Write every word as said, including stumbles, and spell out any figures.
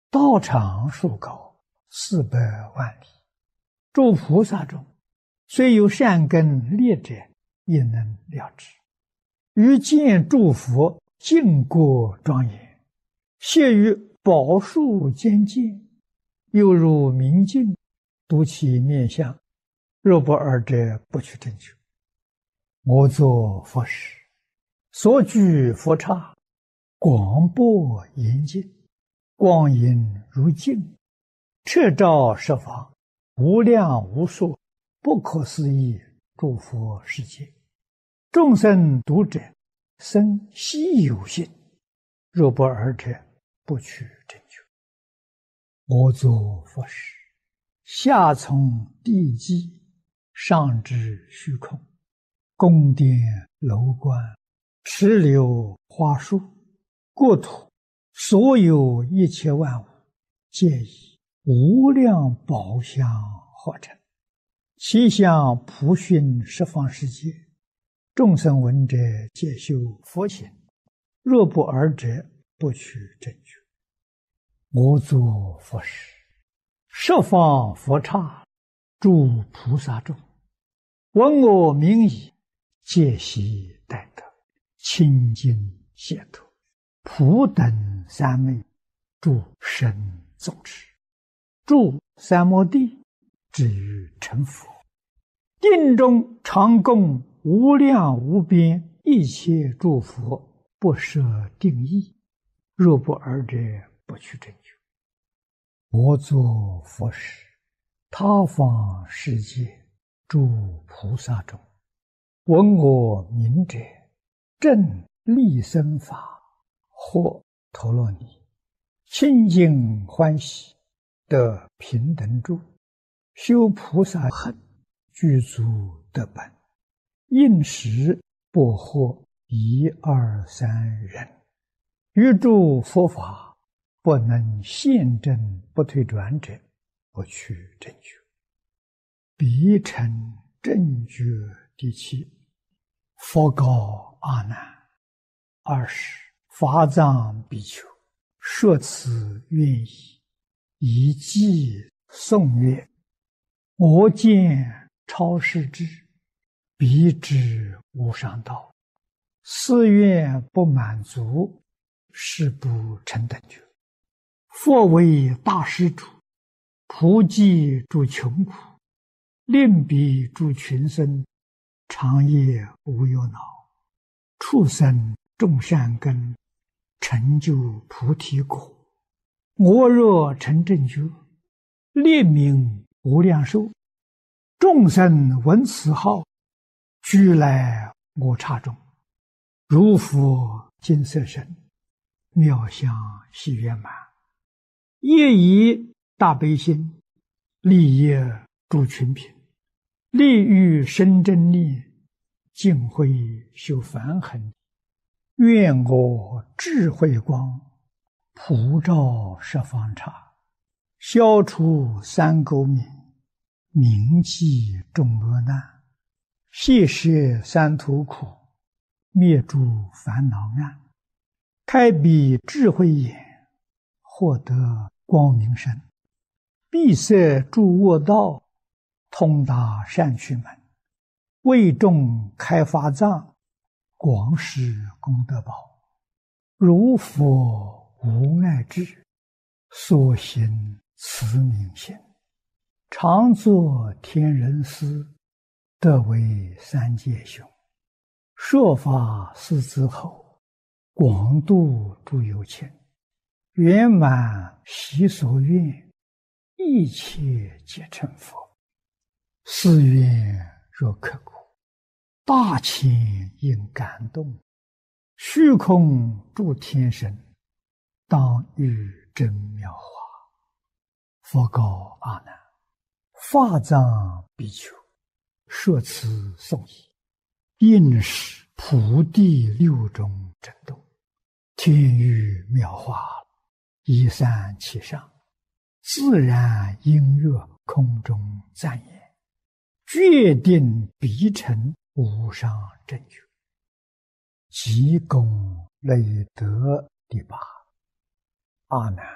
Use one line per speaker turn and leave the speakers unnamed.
道场数高，四百万里。诸菩萨中，虽有善根劣者，也能了知。于见诸佛净国庄严，谢于宝树间见，又如明镜，睹其面相。若不尔者，不取正觉。我作佛时，所居佛刹，广博严净，光影如镜，彻照十方，无量无数，不可思议诸佛世界。众生读者，生希有信。若不尔者，不取正觉。我作佛时，下从地基，上至虚空，宫殿楼观，池流花树，国土所有一切万物，皆以无量宝相化成，其相普熏十方世界。众生闻者，皆修佛行。若不尔者，不取正觉。我作佛时，十方佛刹，诸菩萨众，闻我名已，皆悉待得，清净解脱，普等三昧，诸神众持，住三摩地，至于成佛。定中常供无量无边一切诸佛，不设定义。若不尔者，不取正觉。我作佛时，他方世界诸菩萨中，闻我名者，正利生法，或陀罗尼，清净欢喜，得平等住，修菩萨行，具足得本。应时不获一二三人，于诸佛法不能现证不退转者，不取正觉。彼成正觉第七。佛告阿难：二十法藏比丘，说此愿意，以偈颂曰：我见超世智，彼知无上道，誓愿不满足，誓不成等觉。佛为大施主，普济诸穷苦，令彼诸群生，长夜无忧恼，畜生种善根，成就菩提果。我若成正觉，列名无量寿，众生闻此号，俱来我刹中，如佛金色身，妙相喜圆满，业以大悲心，利益诸群品，利欲生真力，净慧修梵行。愿我智慧光，普照十方刹，消除三垢冥，铭记众恶难，谢摄三途苦，灭诸烦恼暗，开彼智慧眼，获得光明身，闭塞诸恶道，通达善趣门，为众开法藏，广施功德宝。如佛无碍智，所行慈悯心，常作天人师，得为三界雄。说法四之后，广度诸有情，圆满习所愿，一切皆成佛。是愿若刻骨，大千应感动，虚空诸天神，当遇真妙法。佛告阿难：法藏比丘，说此颂已，应是普地六种震动，天雨妙法，一散其上，自然音乐空中赞言，决定必成无上正觉。即供累德第八。阿难，